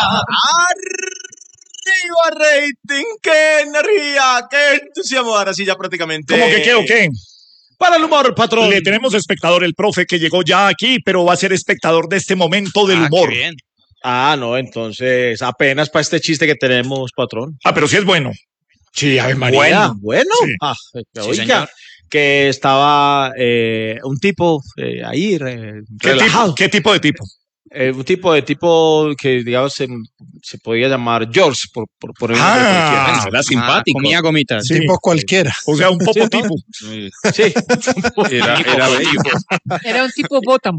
¡Arriba rating! ¡Qué energía! ¡Qué entusiasmo! Ahora sí ya prácticamente... ¿Cómo que qué o qué? Para el humor, patrón. Le tenemos espectador, el profe que llegó ya aquí, pero va a ser espectador de este momento del humor. Qué bien. No, entonces apenas para este chiste que tenemos, patrón. Pero sí es bueno. Sí, Ave María. Bueno. Sí. Sí, Oiga, señor. que estaba un tipo ahí relajado. ¿Qué tipo de tipo? Un tipo que, digamos, se podía llamar George, por poner un nombre cualquiera. Era simpático. Comía gomitas. Sí. Tipo cualquiera. O sea, un popo tipo. Sí. Era bello. Era un tipo bottom.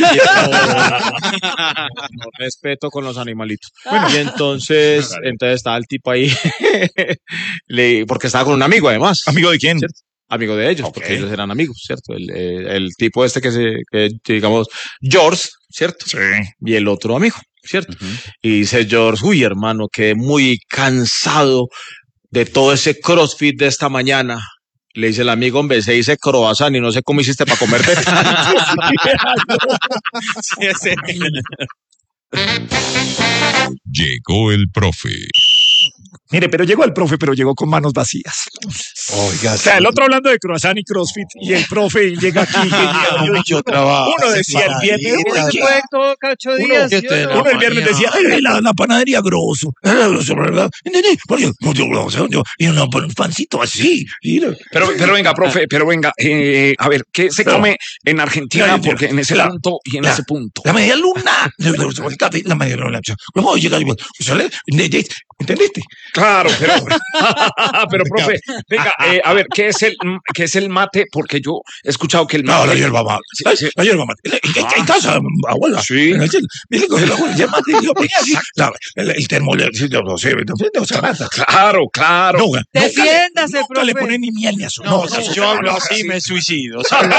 No, respeto con los animalitos. Bueno, y entonces estaba el tipo ahí, porque estaba con un amigo además. ¿Amigo de quién? ¿Cierto? Amigo de ellos, Ok. porque ellos eran amigos, ¿cierto? El tipo este que digamos, George, ¿cierto? Sí. Y el otro amigo, ¿cierto? Y dice George, uy, hermano, quedé muy cansado de todo ese CrossFit de esta mañana. Le dice el amigo, hombre, se dice croissant y no sé cómo hiciste para comerte tanto. Llegó el profe. Mire, pero llegó el profe, pero llegó con manos vacías. Oiga, O sea, el otro hablando de croissant y crossfit y el profe llega aquí. mucho trabajo. Uno decía el viernes. Uno se puede todo cada 8 días. ¿sí o no? Uno el viernes decía, la panadería grosso. ¿Verdad? Y un pancito así. Pero venga, profe, a ver, ¿qué se come en Argentina? Porque en ese punto y en ese punto. La media luna. La media luna. ¿Cómo llega? ¿Entendiste? Claro, pero profe, venga, a ver, ¿qué es el mate? Porque yo he escuchado que el mate. No, la hierba mate. Sí. La hierba mate. En casa, abuela. Sí. Viene con la abuela, ya mate, yo ponía así. El termoler, no sé, no se mata. Claro. Nunca Defiéndase, nunca le profe. ponen ni miel ni azúcar. No, si yo hablo así me suicido. Señores,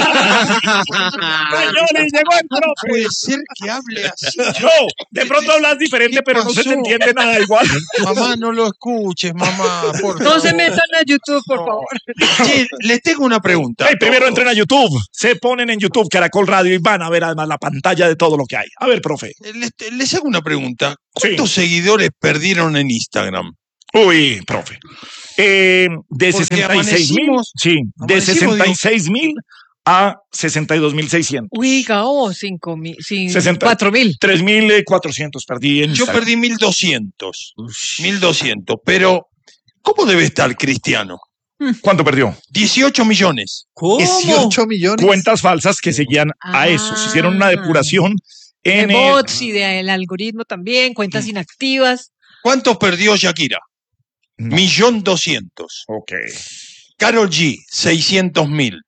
llegó el profe. Puede ser que hable así. No, de pronto hablas diferente, pero no se te entiende nada igual. Mamá, no lo escuches, mamá. Por No se favor. metan a YouTube, por favor. Che, les tengo una pregunta. Hey, primero entren a YouTube, se ponen en YouTube Caracol Radio y van a ver además la pantalla de todo lo que hay. A ver, profe. Les hago una pregunta. ¿Cuántos seguidores perdieron en Instagram? Uy, profe. De Porque 66,000. Sí, de amanecimos, 66,000 a 62,600. Uy, 5,000, 60. 4,000. 3,400 perdí en Yo Instagram. perdí 1,200. 1,200. Pero, ¿cómo debe estar Cristiano? ¿Cuánto perdió? 18 millones. ¿Cómo? 18 millones. Cuentas falsas que seguían a eso. Se hicieron una depuración De en bots y del algoritmo también, cuentas inactivas. ¿Cuánto perdió Shakira? No. 1,200,000. Ok. Karol G, 600,000.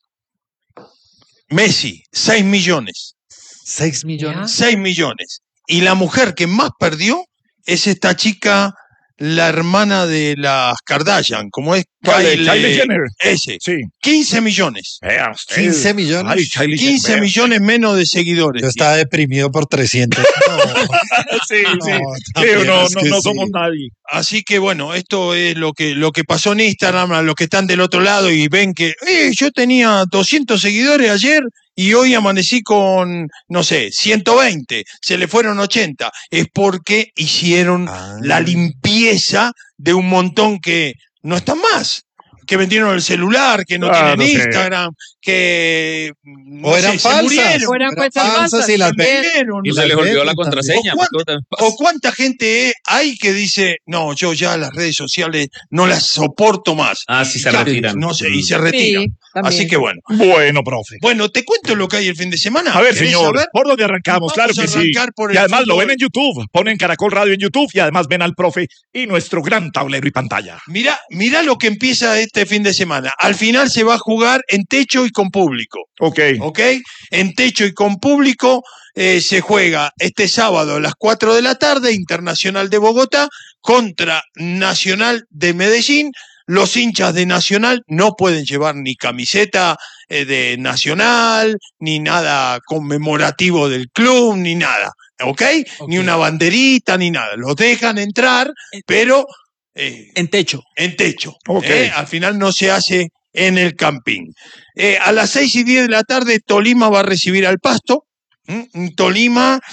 Messi, 6 millones. 6 millones. 6 millones. Y la mujer que más perdió es esta chica, la hermana de las Kardashian, como es Kylie Jenner. Ese. Sí. 15 millones. Vea usted. 15 millones. Ay, Kylie 15 Jenner. millones menos de seguidores. Yo estaba deprimido por 300. Sí, sí. también No, es que no sí. somos nadie. Así que bueno, esto es lo que pasó en Instagram, a los que están del otro lado y ven que yo tenía 200 seguidores ayer y hoy amanecí con, no sé, 120, se le fueron 80. Es porque hicieron la limpieza de un montón que no están más. Que vendieron el celular, que no Claro, tienen sí. Instagram, que no O eran sé, se falsas. murieron. O eran cuentas falsas falsas y las también. Murieron. Y se les olvidó la venden contraseña. ¿O cuánta gente hay que dice, no, yo ya las redes sociales no las soporto más? Sí, se Ya, retiran. No sé, y se retiran. Sí, también. Así que bueno. Bueno, profe. Bueno, te cuento lo que hay el fin de semana. A ver, ¿Querés señor, saber? ¿por dónde arrancamos? Vamos Claro a que sí. arrancar por Y el además lo fútbol. ven en YouTube. Ponen Caracol Radio en YouTube y además ven al profe y nuestro gran tablero y pantalla. Mirá lo que empieza este fin de semana. Al final se va a jugar en techo y con público. Ok. ¿Ok? En techo y con público se juega este sábado a las 4 de la tarde, Internacional de Bogotá contra Nacional de Medellín. Los hinchas de Nacional no pueden llevar ni camiseta de Nacional, ni nada conmemorativo del club, ni nada. ¿Ok? Ni una banderita, ni nada. Los dejan entrar, pero En techo. en techo. Ok. Al final no se hace en el camping. A las 6:10 de la tarde, Tolima va a recibir al Pasto. Un Tolima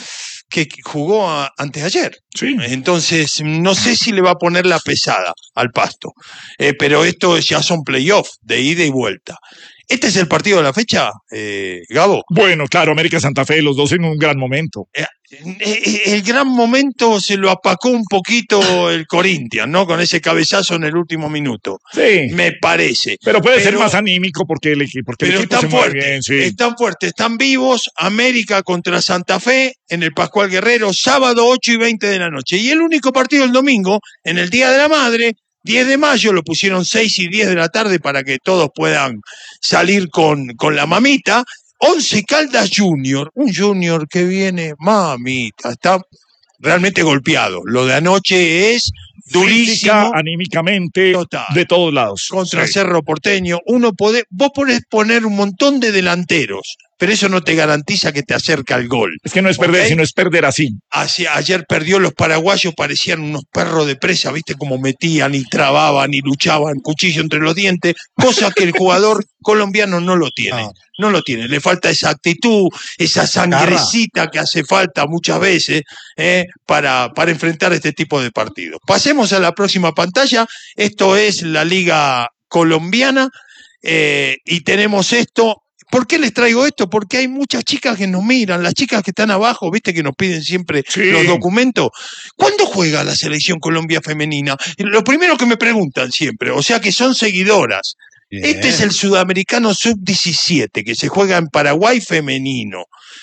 que jugó antes de ayer. Sí. Entonces, no sé si le va a poner la pesada al Pasto. Pero esto ya son playoffs de ida y vuelta. ¿Este es el partido de la fecha, Gabo? Bueno, claro, América Santa Fe, los dos en un gran momento. El gran momento se lo apacó un poquito el Corinthians, ¿no? Con ese cabezazo en el último minuto. Sí. Me parece. Pero puede ser más anímico porque el equipo Están se mueve bien. Sí. Están fuertes, están vivos. América contra Santa Fe en el Pascual Guerrero, sábado 8:20 de la noche. Y el único partido el domingo, en el Día de la Madre, 10 de mayo, lo pusieron 6 y 10 de la tarde para que todos puedan salir con la mamita. 11 Caldas Junior, un Junior que viene, mamita, está realmente golpeado. Lo de anoche es durísimo. Física, anímicamente, total. De todos lados. Contra Sí. Cerro Porteño. Vos podés poner un montón de delanteros, pero eso no te garantiza que te acerca al gol. Es que no es perder, ¿Ok? sino es perder así. Ayer perdió, los paraguayos parecían unos perros de presa, ¿viste? Como metían y trababan y luchaban, cuchillo entre los dientes, cosa que el jugador colombiano no lo tiene. No lo tiene. Le falta esa actitud, esa sangrecita que hace falta muchas veces para enfrentar este tipo de partidos. Pasemos a la próxima pantalla. Esto es la Liga Colombiana y tenemos esto. ¿Por qué les traigo esto? Porque hay muchas chicas que nos miran, las chicas que están abajo, viste que nos piden siempre los documentos. ¿Cuándo juega la selección Colombia femenina? Lo primero que me preguntan siempre, o sea que son seguidoras. Bien. Este es el Sudamericano Sub-17 que se juega en Paraguay femenino.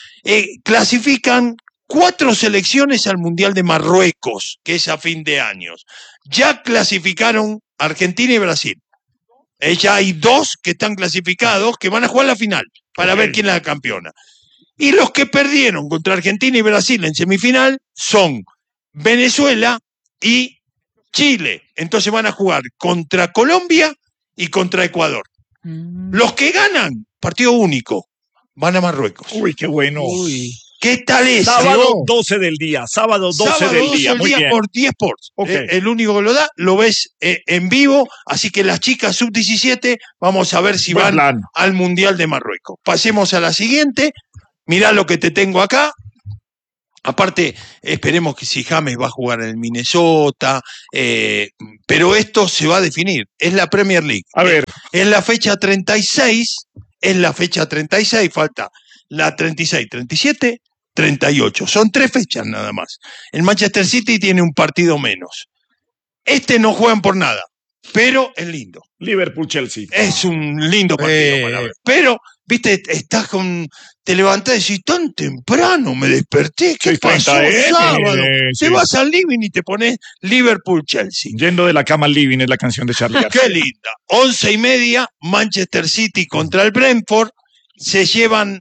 Clasifican 4 selecciones al Mundial de Marruecos, que es a fin de años. Ya clasificaron Argentina y Brasil. Ya hay 2 que están clasificados que van a jugar la final para ver quién es la campeona. Y los que perdieron contra Argentina y Brasil en semifinal son Venezuela y Chile. Entonces van a jugar contra Colombia y contra Ecuador. Los que ganan, partido único, van a Marruecos. Uy, qué bueno. ¿Qué tal es? Sábado 12 del día. Sábado 12 del día. Sábado 12 Muy del día bien. por 10 Sports. Okay. El único que lo da, lo ves en vivo. Así que las chicas sub-17, vamos a ver si Buen van plan. al Mundial de Marruecos. Pasemos a la siguiente. Mirá lo que te tengo acá. Aparte, esperemos que si James va a jugar en el Minnesota, pero esto se va a definir. Es la Premier League. A ver. Es la fecha 36, falta la 36, 37, 38. Son 3 fechas nada más. El Manchester City tiene un partido menos. No juegan por nada, pero es lindo. Liverpool-Chelsea. Es un lindo partido para ver. Pero, viste, te levantás y decís, tan temprano me desperté, ¿qué pasó? Sábado. Te vas al living y te pones Liverpool-Chelsea. Yendo de la cama al living es la canción de Charlie García. Qué linda. 11:30, Manchester City contra el Brentford. Se llevan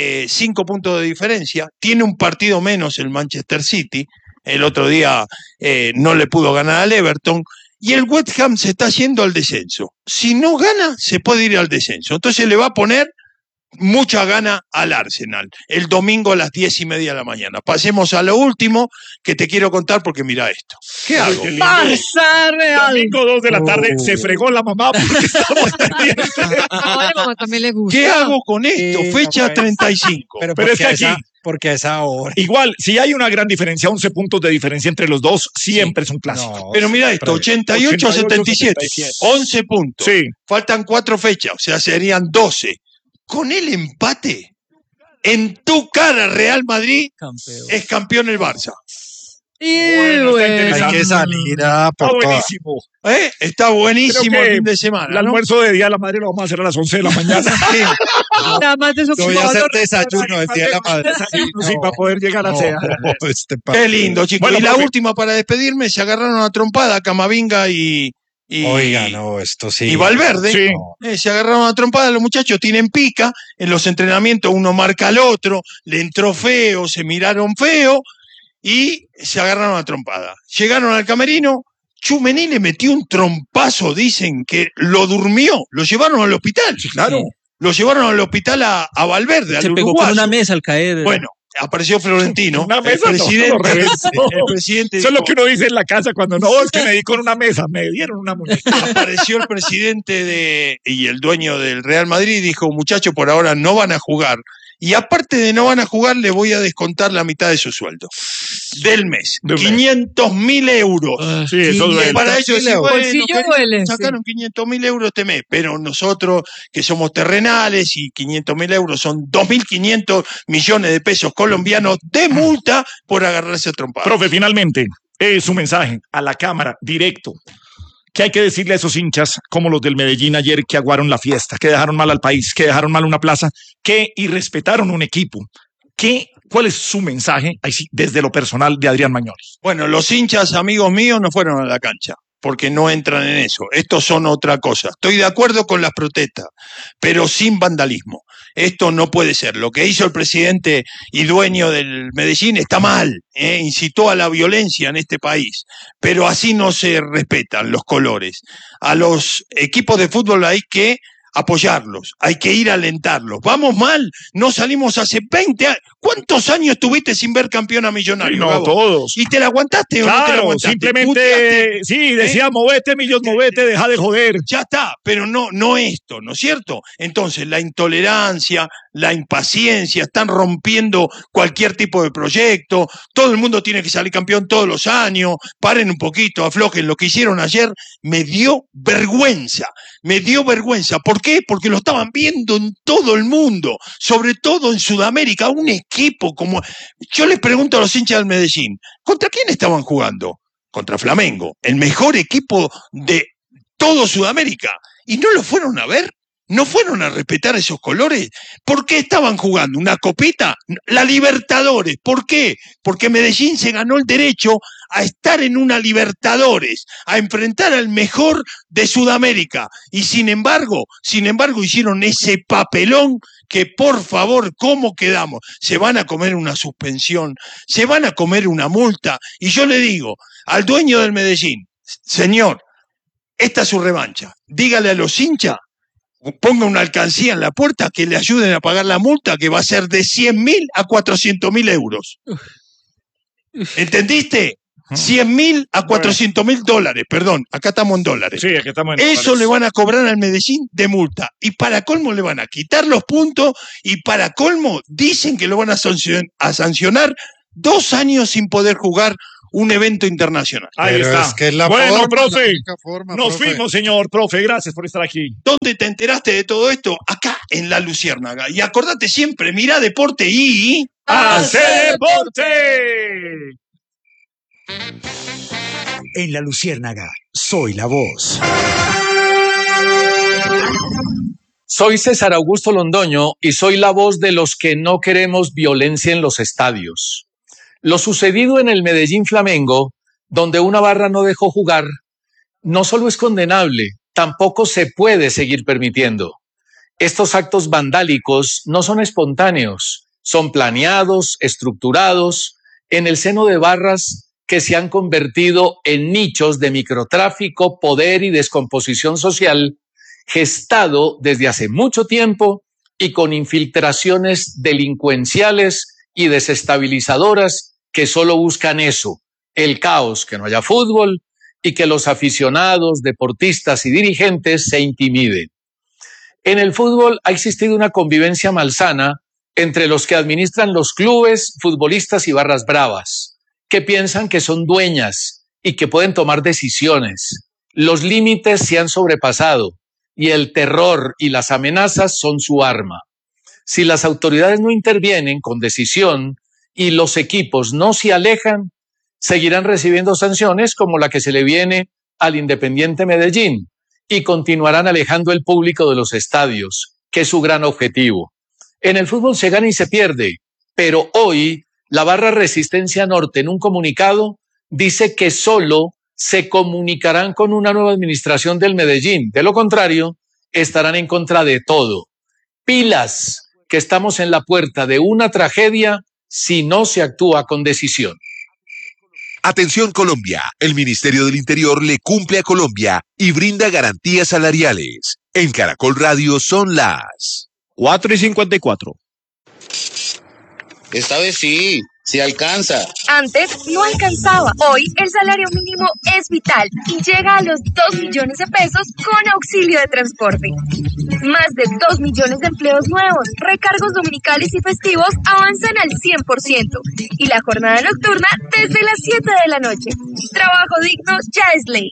5 puntos de diferencia. Tiene un partido menos el Manchester City. El otro día no le pudo ganar al Everton. Y el West Ham se está yendo al descenso. Si no gana, se puede ir al descenso. Entonces le va a poner mucha gana al Arsenal. El domingo a las 10:30 de la mañana. Pasemos a lo último que te quiero contar porque mira esto. ¿Qué hago? Barça Real. Domingo 2 de la tarde se fregó la mamá porque estamos pendientes. No, a la mamá también le gusta. ¿Qué hago con esto? Fecha 35. Pero Pero es que aquí, porque a esa hora. igual, si hay una gran diferencia, 11 puntos de diferencia entre los dos, siempre es un clásico. No, Pero mira esto, 88 a 77, 11 puntos. Sí. Faltan 4 fechas, o sea, serían 12. Con el empate, en tu cara Real Madrid es campeón el Barça. Y Bueno, está bueno. interesante. Hay que salir a Está por todas. buenísimo. Está buenísimo Creo que el fin de semana. El ¿no? almuerzo de Día de la Madre lo vamos a hacer a las 11 de la mañana. Nada más Te voy a desocupado. hacer desayuno el día de la madre. Sí, para poder llegar a CEA. Qué lindo, chicos. Bueno, y la profe. última para despedirme, se agarraron a trompada Camavinga y Oiga, no, esto sí. y Valverde. Sí. Se agarraron a trompada, los muchachos tienen pica, en los entrenamientos uno marca al otro, le entró feo, se miraron feo y se agarraron a trompada. Llegaron al camerino, Tchouaméni le metió un trompazo, dicen que lo durmió, lo llevaron al hospital. Claro. Lo llevaron al hospital a Valverde, al Se pegó uruguayo. con una mesa al caer. Bueno, apareció Florentino, Una el mesa no, presidente. lo reventó. El presidente Eso es lo dijo- que uno dice en la casa cuando no, es que me di con una mesa, me dieron una muñeca. apareció el presidente y el dueño del Real Madrid y dijo, muchachos, por ahora no van a jugar. Y aparte de no van a jugar, le voy a descontar la mitad de su sueldo del mes. 500.000 euros. Sí, eso Y duele. para ellos decir, bueno, Bolsillo que duele, sacaron 500.000 euros este mes, pero nosotros que somos terrenales y 500.000 euros son 2.500 millones de pesos colombianos de multa por agarrarse a trompar. Profe, finalmente, su mensaje a la cámara, directo. ¿Qué hay que decirle a esos hinchas como los del Medellín ayer que aguaron la fiesta, que dejaron mal al país, que dejaron mal una plaza, que irrespetaron un equipo? ¿Cuál es su mensaje ahí sí, desde lo personal de Adrián Mañoles? Bueno, los hinchas, amigos míos, no fueron a la cancha, porque no entran en eso. Estos son otra cosa. Estoy de acuerdo con las protestas, pero sin vandalismo. Esto no puede ser. Lo que hizo el presidente y dueño del Medellín está mal, incitó a la violencia en este país, pero así no se respetan los colores. A los equipos de fútbol hay que apoyarlos, hay que ir a alentarlos. Vamos mal, no salimos hace 20 años. ¿Cuántos años estuviste sin ver campeón a Millonarios? No, Gabo? todos. ¿Y te la aguantaste o no te la Claro, aguantaste? simplemente, ¿Puteaste? sí, decía, movete, Millos, movete, deja de joder. Ya está, pero no esto, ¿no es cierto? Entonces, la intolerancia, la impaciencia, están rompiendo cualquier tipo de proyecto, todo el mundo tiene que salir campeón todos los años, paren un poquito, aflojen. Lo que hicieron ayer me dio vergüenza. ¿Por qué? Porque lo estaban viendo en todo el mundo, sobre todo en Sudamérica, un equipo como... Yo les pregunto a los hinchas del Medellín, ¿contra quién estaban jugando? Contra Flamengo, el mejor equipo de todo Sudamérica. ¿Y no lo fueron a ver? ¿No fueron a respetar esos colores? ¿Por qué estaban jugando una copita? La Libertadores. ¿Por qué? Porque Medellín se ganó el derecho a estar en una Libertadores, a enfrentar al mejor de Sudamérica. Y sin embargo, hicieron ese papelón que, por favor, ¿cómo quedamos? Se van a comer una suspensión, se van a comer una multa. Y yo le digo al dueño del Medellín, señor, esta es su revancha. Dígale a los hinchas, ponga una alcancía en la puerta que le ayuden a pagar la multa, que va a ser de 100.000 a 400.000 euros. ¿Entendiste? 100.000 a 400.000 dólares, perdón, acá estamos en dólares. Sí, aquí estamos en Eso dólares. le van a cobrar al Medellín de multa. Y para colmo le van a quitar los puntos y para colmo dicen que lo van a sancionar 2 años sin poder jugar un evento internacional. Ahí Pero está. es que es la bueno, forma, profe, la única forma, nos profe. fuimos, señor, profe, gracias por estar aquí. ¿Dónde te enteraste de todo esto? Acá en La Luciérnaga. Y acordate siempre, mirá deporte y... ¡Hace deporte! En La Luciérnaga, soy la voz. Soy César Augusto Londoño y soy la voz de los que no queremos violencia en los estadios. Lo sucedido en el Medellín Flamengo, donde una barra no dejó jugar, no solo es condenable, tampoco se puede seguir permitiendo. Estos actos vandálicos no son espontáneos, son planeados, estructurados, en el seno de barras que se han convertido en nichos de microtráfico, poder y descomposición social, gestado desde hace mucho tiempo y con infiltraciones delincuenciales y desestabilizadoras que solo buscan eso, el caos, que no haya fútbol y que los aficionados, deportistas y dirigentes se intimiden. En el fútbol ha existido una convivencia malsana entre los que administran los clubes, futbolistas y barras bravas, que piensan que son dueñas y que pueden tomar decisiones. Los límites se han sobrepasado y el terror y las amenazas son su arma. Si las autoridades no intervienen con decisión y los equipos no se alejan, seguirán recibiendo sanciones como la que se le viene al Independiente Medellín y continuarán alejando el público de los estadios, que es su gran objetivo. En el fútbol se gana y se pierde, pero hoy la barra Resistencia Norte en un comunicado dice que solo se comunicarán con una nueva administración del Medellín. De lo contrario, estarán en contra de todo. Pilas, que estamos en la puerta de una tragedia si no se actúa con decisión. Atención Colombia, el Ministerio del Interior le cumple a Colombia y brinda garantías salariales. En Caracol Radio son las 4:54. Esta vez sí. Sí alcanza. Antes no alcanzaba. Hoy el salario mínimo es vital y llega a los 2 millones de pesos con auxilio de transporte. Más de 2 millones de empleos nuevos, recargos dominicales y festivos avanzan al 100% y la jornada nocturna desde las 7 de la noche. Trabajo digno ya es ley.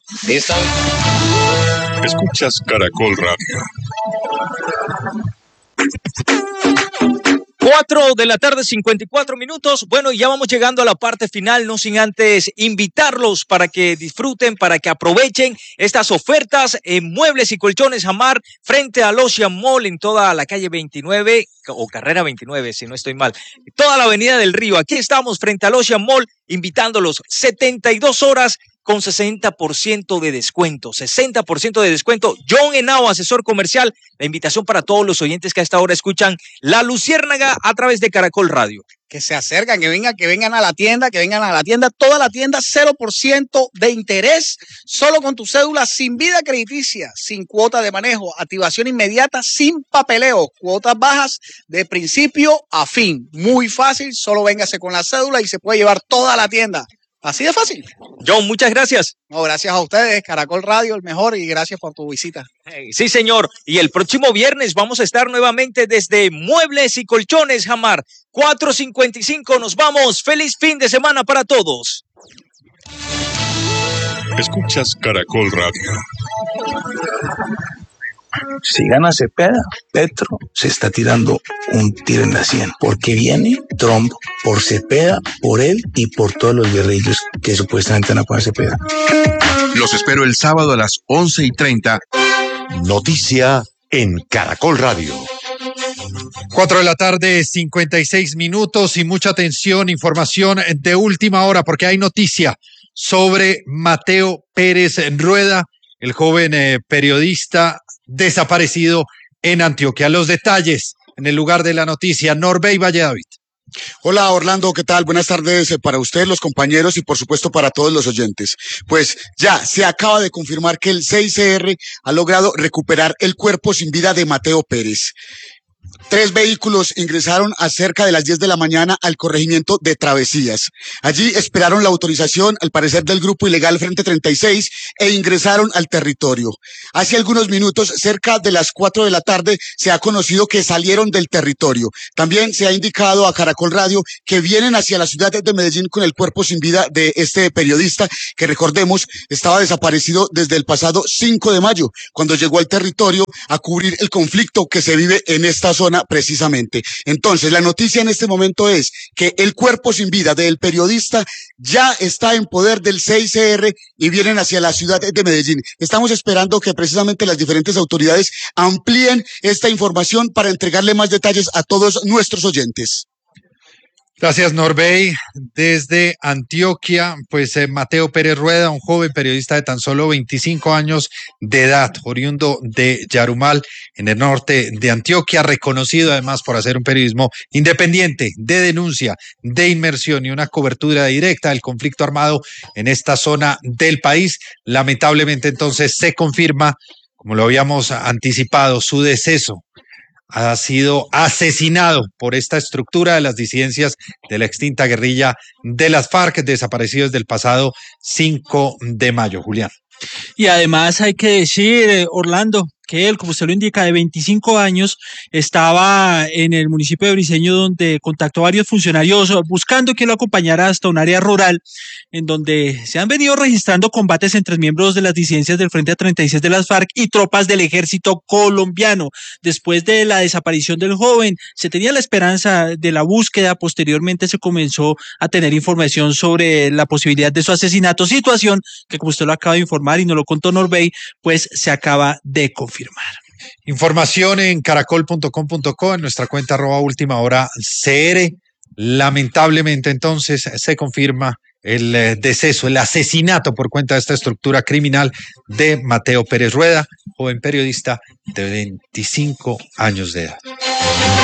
Escuchas Caracol Radio. 4 de la tarde, 54 minutos. Bueno, ya vamos llegando a la parte final, no sin antes invitarlos para que disfruten, para que aprovechen estas ofertas en muebles y colchones Jamar frente al Ocean Mall en toda la calle 29 o carrera 29, si no estoy mal. Toda la avenida del Río. Aquí estamos frente al Ocean Mall invitándolos 72 horas con 60% de descuento. 60% de descuento. John Henao, asesor comercial. La invitación para todos los oyentes que a esta hora escuchan La Luciérnaga a través de Caracol Radio. Que se acercan, que vengan a la tienda, toda la tienda, 0% de interés, solo con tu cédula, sin vida crediticia, sin cuota de manejo, activación inmediata, sin papeleo, cuotas bajas de principio a fin. Muy fácil, solo véngase con la cédula y se puede llevar toda la tienda. Así de fácil. John, muchas gracias. No, gracias a ustedes, Caracol Radio, el mejor, y gracias por tu visita. Sí, señor. Y el próximo viernes vamos a estar nuevamente desde Muebles y Colchones Jamar. 4:55, nos vamos. Feliz fin de semana para todos. Escuchas Caracol Radio. Si gana Cepeda, Petro se está tirando un tiro en la sien, porque viene Trump por Cepeda, por él y por todos los guerrillos que supuestamente van a poner Cepeda. Los espero el sábado a las 11:30. Noticia en Caracol Radio. 4 de la tarde, 56 minutos y mucha atención, información de última hora porque hay noticia sobre Mateo Pérez Rueda, el joven periodista desaparecido en Antioquia. Los detalles en el lugar de la noticia. Norbey Valledavid. Hola Orlando, ¿qué tal? Buenas tardes para usted, los compañeros y por supuesto para todos los oyentes. Pues ya se acaba de confirmar que el CICR ha logrado recuperar el cuerpo sin vida de Mateo Pérez. 3 vehículos ingresaron a cerca de las 10 de la mañana al corregimiento de Travesías. Allí esperaron la autorización, al parecer, del grupo ilegal Frente 36 e ingresaron al territorio. Hace algunos minutos, cerca de las 4 de la tarde, se ha conocido que salieron del territorio. También se ha indicado a Caracol Radio que vienen hacia la ciudad de Medellín con el cuerpo sin vida de este periodista que, recordemos, estaba desaparecido desde el pasado 5 de mayo, cuando llegó al territorio a cubrir el conflicto que se vive en esta zona precisamente. Entonces, la noticia en este momento es que el cuerpo sin vida del periodista ya está en poder del CICR y vienen hacia la ciudad de Medellín. Estamos esperando que precisamente las diferentes autoridades amplíen esta información para entregarle más detalles a todos nuestros oyentes. Gracias, Norbey. Desde Antioquia, pues Mateo Pérez Rueda, un joven periodista de tan solo 25 años de edad, oriundo de Yarumal, en el norte de Antioquia, reconocido además por hacer un periodismo independiente, de denuncia, de inmersión y una cobertura directa del conflicto armado en esta zona del país. Lamentablemente, entonces, se confirma, como lo habíamos anticipado, su deceso. Ha sido asesinado por esta estructura de las disidencias de la extinta guerrilla de las FARC, desaparecidos del pasado 5 de mayo. Julián. Y además hay que decir, Orlando, que él, como usted lo indica, de 25 años, estaba en el municipio de Briceño, donde contactó a varios funcionarios buscando que lo acompañara hasta un área rural, en donde se han venido registrando combates entre miembros de las disidencias del Frente 36 de las FARC y tropas del ejército colombiano. Después de la desaparición del joven, se tenía la esperanza de la búsqueda. Posteriormente se comenzó a tener información sobre la posibilidad de su asesinato, situación que, como usted lo acaba de informar y nos lo contó Norbey, pues se acaba de confirmar. Información en caracol.com.co, en nuestra cuenta @ultimahora.cr. Lamentablemente, entonces, se confirma el deceso, el asesinato por cuenta de esta estructura criminal de Mateo Pérez Rueda, joven periodista de 25 años de edad.